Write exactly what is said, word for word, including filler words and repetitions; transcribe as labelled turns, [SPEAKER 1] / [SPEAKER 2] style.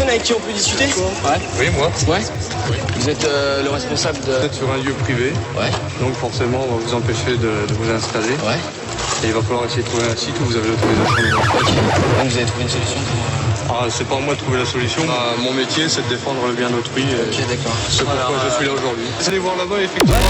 [SPEAKER 1] personne avec qui on peut discuter?
[SPEAKER 2] Ouais.
[SPEAKER 3] Oui, moi.
[SPEAKER 2] Ouais. Oui. Vous êtes euh, le responsable de...
[SPEAKER 3] Vous êtes sur un lieu privé.
[SPEAKER 2] Ouais.
[SPEAKER 3] Donc forcément, on va vous empêcher de, de vous installer.
[SPEAKER 2] Ouais.
[SPEAKER 3] Et il va falloir essayer de trouver un site où vous avez l'autorisation.
[SPEAKER 2] Ok. Donc vous avez trouvé une solution pour...
[SPEAKER 3] Ah, c'est pas à moi de trouver la solution. Ah, mon métier, c'est de défendre le bien d'autrui.
[SPEAKER 2] Ok, d'accord.
[SPEAKER 3] C'est pourquoi
[SPEAKER 2] Alors,
[SPEAKER 3] je suis là aujourd'hui. Vous allez voir là-bas, effectivement.